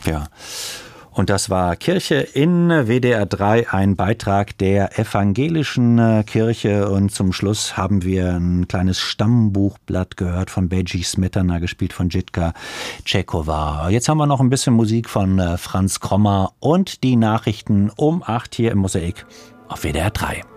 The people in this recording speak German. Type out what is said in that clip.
Ja. Und das war Kirche in WDR 3, ein Beitrag der evangelischen Kirche. Und zum Schluss haben wir ein kleines Stammbuchblatt gehört von Bedřich Smetana, gespielt von Jitka Čechová. Jetzt haben wir noch ein bisschen Musik von Franz Krommer und die Nachrichten um 8 hier im Mosaik auf WDR 3.